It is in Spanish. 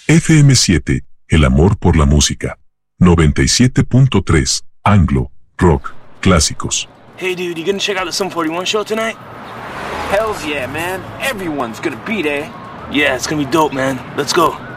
FM7, el amor por la música. 97.3, Anglo, Rock, Clásicos. Hey dude, you gonna check out the Sum 41 show tonight? Hells yeah, man. Everyone's gonna be there. Yeah, it's gonna be dope, man. Let's go.